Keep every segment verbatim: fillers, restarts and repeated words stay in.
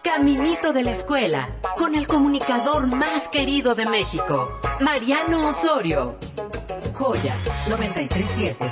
Caminito de la escuela, con el comunicador más querido de México, Mariano Osorio. Joya noventa y tres punto siete.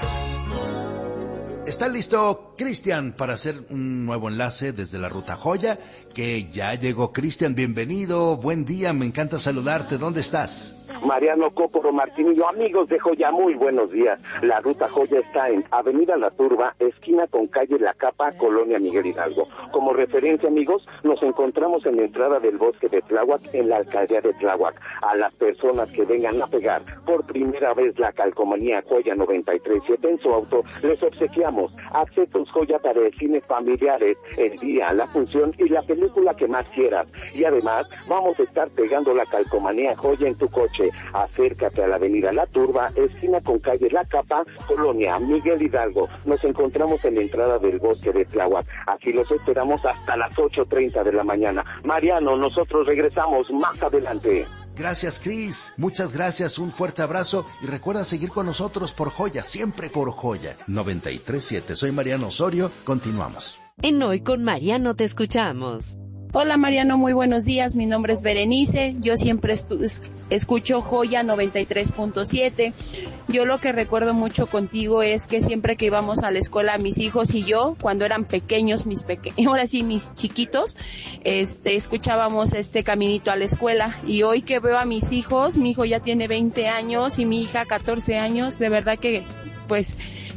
¿Está listo Cristian para hacer un nuevo enlace desde la ruta Joya? Que ya llegó Cristian, bienvenido, buen día, me encanta saludarte, ¿dónde estás? Mariano Cóporo Martinillo, amigos de Joya, muy buenos días. La ruta Joya está en Avenida La Turba, esquina con calle La Capa, Colonia Miguel Hidalgo. Como referencia, amigos, nos encontramos en la entrada del bosque de Tláhuac, en la alcaldía de Tláhuac. A las personas que vengan a pegar por primera vez la calcomanía Joya noventa y tres punto siete en su auto, les obsequiamos accesos Joya para el cine familiares, el día, la función y la película que más quieras. Y además, vamos a estar pegando la calcomanía Joya en tu coche. Acércate a la avenida La Turba, esquina con calle La Capa, Colonia Miguel Hidalgo. Nos encontramos en la entrada del bosque de Tláhuac. Aquí los esperamos hasta las ocho treinta de la mañana. Mariano, nosotros regresamos más adelante. Gracias, Cris. Muchas gracias, un fuerte abrazo y recuerda seguir con nosotros por Joya, siempre por Joya noventa y tres punto siete. Soy Mariano Osorio, continuamos. En Hoy con Mariano te escuchamos. Hola Mariano, muy buenos días, mi nombre es Berenice, yo siempre estu- escucho Joya noventa y tres punto siete. Yo lo que recuerdo mucho contigo es que siempre que íbamos a la escuela, mis hijos y yo, cuando eran pequeños, mis pequeños, ahora sí mis chiquitos, este, escuchábamos este Caminito a la escuela, y hoy que veo a mis hijos, mi hijo ya tiene veinte años y mi hija catorce años, de verdad que pues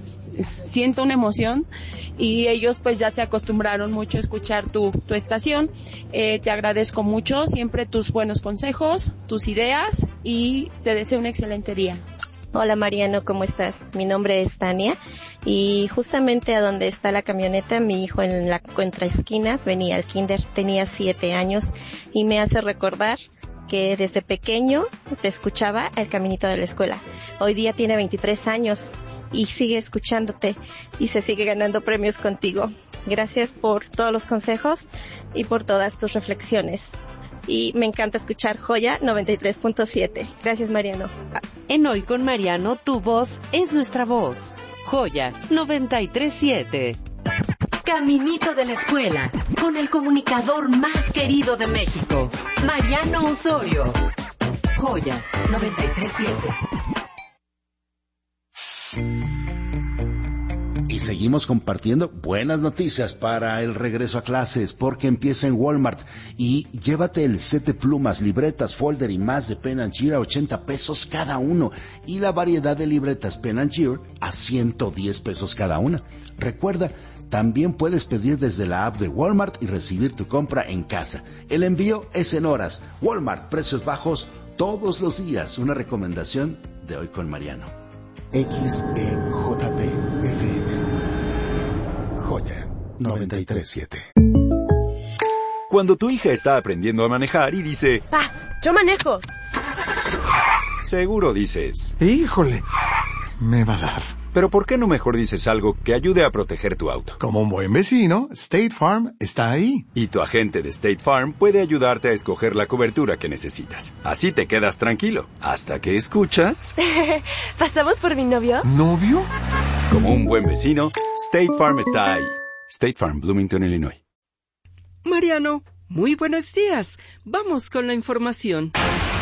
siento una emoción, y ellos pues ya se acostumbraron mucho a escuchar tu, tu estación. Eh, te agradezco mucho siempre tus buenos consejos, tus ideas, y te deseo un excelente día. Hola Mariano, ¿cómo estás? Mi nombre es Tania y justamente a donde está la camioneta, mi hijo en la contraesquina venía al kinder, tenía siete años y me hace recordar que desde pequeño te escuchaba el Caminito de la escuela. Hoy día tiene veintitrés años y sigue escuchándote y se sigue ganando premios contigo. Gracias por todos los consejos y por todas tus reflexiones. Y me encanta escuchar Joya noventa y tres punto siete. Gracias, Mariano. En Hoy con Mariano, tu voz es nuestra voz. Joya noventa y tres punto siete. Caminito de la escuela, con el comunicador más querido de México, Mariano Osorio. Joya noventa y tres punto siete. Y seguimos compartiendo buenas noticias para el regreso a clases, porque empieza en Walmart y llévate el set de plumas, libretas, folder y más de Pen and Cheer a ochenta pesos cada uno y la variedad de libretas Pen and Cheer a ciento diez pesos cada una. Recuerda, también puedes pedir desde la app de Walmart y recibir tu compra en casa. El envío es en horas. Walmart, precios bajos todos los días. Una recomendación de Hoy con Mariano. X E J P F M Joya noventa y tres punto siete. Cuando tu hija está aprendiendo a manejar y dice, ¡Pa! ¡Yo manejo! Seguro dices, ¡híjole! Me va a dar. Pero ¿por qué no mejor dices algo que ayude a proteger tu auto? Como un buen vecino, State Farm está ahí. Y tu agente de State Farm puede ayudarte a escoger la cobertura que necesitas. Así te quedas tranquilo, hasta que escuchas... ¿Pasamos por mi novio? ¿Novio? Como un buen vecino, State Farm está ahí. State Farm, Bloomington, Illinois. Mariano, muy buenos días. Vamos con la información.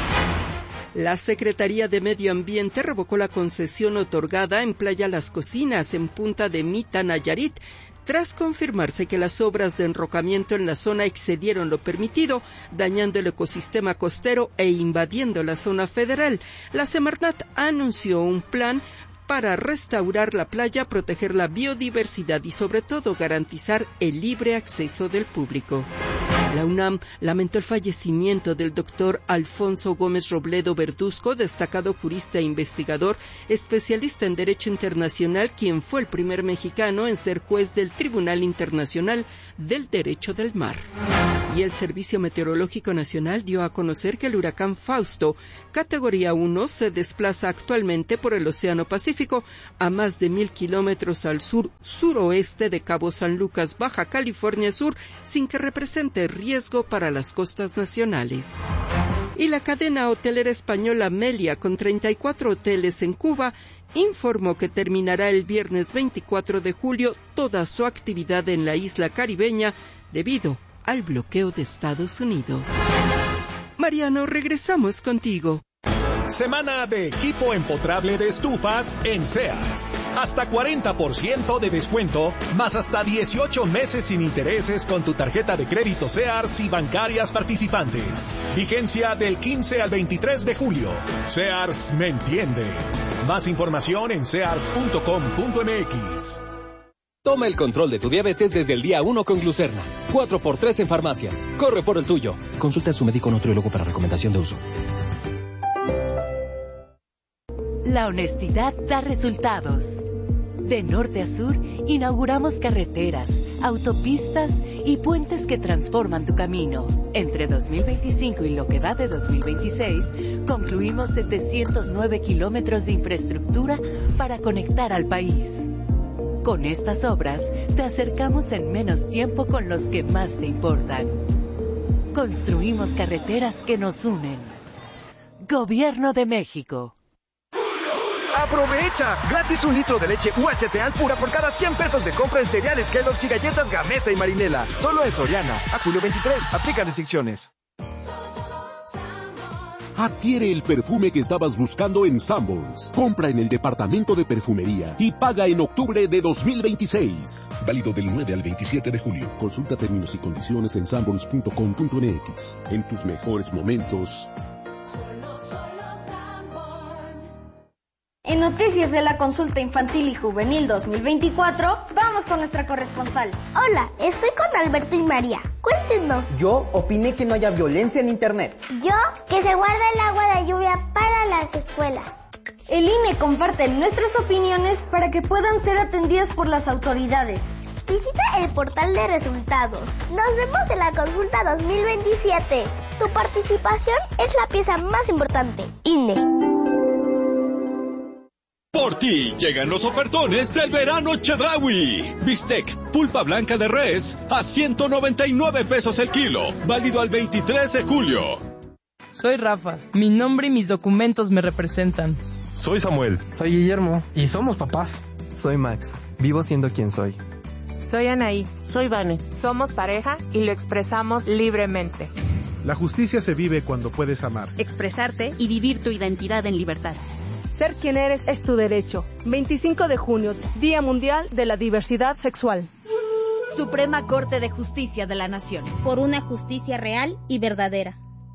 La Secretaría de Medio Ambiente revocó la concesión otorgada en Playa Las Cocinas, en Punta de Mita, Nayarit, tras confirmarse que las obras de enrocamiento en la zona excedieron lo permitido, dañando el ecosistema costero e invadiendo la zona federal. La Semarnat anunció un plan para restaurar la playa, proteger la biodiversidad y sobre todo garantizar el libre acceso del público. La UNAM lamentó el fallecimiento del doctor Alfonso Gómez Robledo Verduzco, destacado jurista e investigador, especialista en Derecho Internacional, quien fue el primer mexicano en ser juez del Tribunal Internacional del Derecho del Mar. Y el Servicio Meteorológico Nacional dio a conocer que el huracán Fausto, categoría uno, se desplaza actualmente por el Océano Pacífico a más de mil kilómetros al sur-suroeste de Cabo San Lucas, Baja California Sur, sin que represente riesgo para las costas nacionales. Y la cadena hotelera española Melia, con treinta y cuatro hoteles en Cuba, informó que terminará el viernes veinticuatro de julio toda su actividad en la isla caribeña debido al bloqueo de Estados Unidos. Mariano, regresamos contigo. Semana de equipo empotrable de estufas en Sears. Hasta cuarenta por ciento de descuento, más hasta dieciocho meses sin intereses con tu tarjeta de crédito Sears y bancarias participantes. Vigencia del quince al veintitrés de julio. Sears me entiende. Más información en sears punto com punto m x. Toma el control de tu diabetes desde el día uno con Glucerna. cuatro por tres en farmacias. Corre por el tuyo. Consulta a su médico nutriólogo para recomendación de uso. La honestidad da resultados. De norte a sur, inauguramos carreteras, autopistas y puentes que transforman tu camino. Entre dos mil veinticinco y lo que va de dos mil veintiséis, concluimos setecientos nueve kilómetros de infraestructura para conectar al país. Con estas obras, te acercamos en menos tiempo con los que más te importan. Construimos carreteras que nos unen. Gobierno de México. ¡Aprovecha! Gratis un litro de leche U H T Alpura por cada cien pesos de compra en cereales Kellogg's y galletas Gamesa y Marinela. Solo en Soriana. A julio veintitrés. Aplica restricciones. Adquiere el perfume que estabas buscando en Sanborns. Compra en el departamento de perfumería y paga en octubre de dos mil veintiséis. Válido del nueve al veintisiete de julio. Consulta términos y condiciones en sanborns punto com punto m x. En tus mejores momentos. En Noticias de la Consulta Infantil y Juvenil dos mil veinticuatro, vamos con nuestra corresponsal. Hola, estoy con Alberto y María. Cuéntenos. Yo opiné que no haya violencia en Internet. Yo, que se guarda el agua de lluvia para las escuelas. El I N E comparte nuestras opiniones para que puedan ser atendidas por las autoridades. Visita el portal de resultados. Nos vemos en la consulta dos mil veintisiete. Tu participación es la pieza más importante. I N E. Por ti llegan los ofertones del verano Chedraui. Bistec, pulpa blanca de res, a ciento noventa y nueve pesos el kilo. Válido al veintitrés de julio. Soy Rafa. Mi nombre y mis documentos me representan. Soy Samuel. Soy Guillermo. Y somos papás. Soy Max. Vivo siendo quien soy. Soy Anaí. Soy Vane. Somos pareja y lo expresamos libremente. La justicia se vive cuando puedes amar, expresarte y vivir tu identidad en libertad. Ser quien eres es tu derecho. veinticinco de junio, Día Mundial de la Diversidad Sexual. Suprema Corte de Justicia de la Nación. Por una justicia real y verdadera.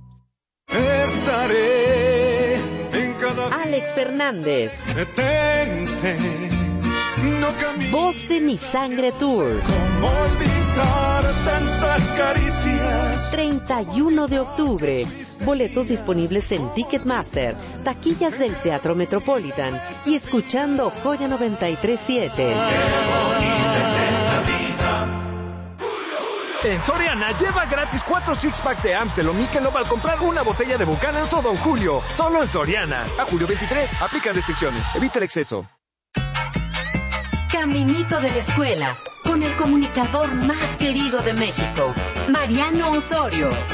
Estaré en cada... Alex Fernández. Detente, no camines. Voz de Mi Sangre Tour. ¿Cómo olvidar tantas caricias? treinta y uno de octubre. Boletos disponibles en Ticketmaster, taquillas del Teatro Metropolitan y escuchando Joya noventa y tres punto siete. En Soriana lleva gratis cuatro six-pack de Amstel o Michelob al comprar una botella de Buchanan's o Don Julio. Solo en Soriana. A julio veintitrés. Aplican restricciones. Evita el exceso. Caminito de la Escuela, con el comunicador más querido de México, Mariano Osorio.